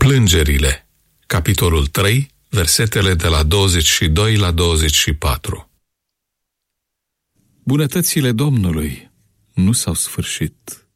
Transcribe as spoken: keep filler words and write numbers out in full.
Plângerile, capitolul trei, versetele de la douăzeci și doi la douăzeci și patru. Bunătățile Domnului nu s-au sfârșit,